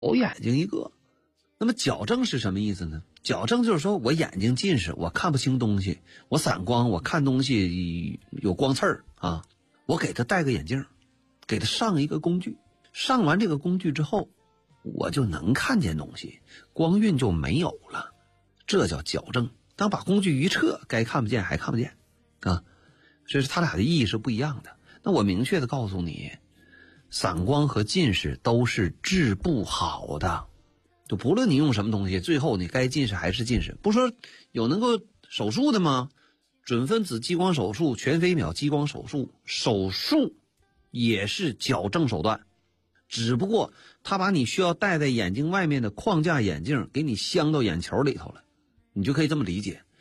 眼睛一个。那么矫正是什么意思呢？矫正就是说我眼睛近视，我看不清东西，我散光，我看东西有光刺儿啊，我给他戴个眼镜，给他上一个工具，上完这个工具之后，我就能看见东西，光晕就没有了，这叫矫正。当把工具一撤，该看不见还看不见啊，所以它俩的意义是不一样的。那我明确的告诉你，散光和近视都是治不好的，就不论你用什么东西，最后你该近视还是近视。不说有能够手术的吗？准分子激光手术、全飞秒激光手术，手术也是矫正手段，只不过它把你需要戴在眼睛外面的框架眼镜给你镶到眼球里头了，你就可以这么理解。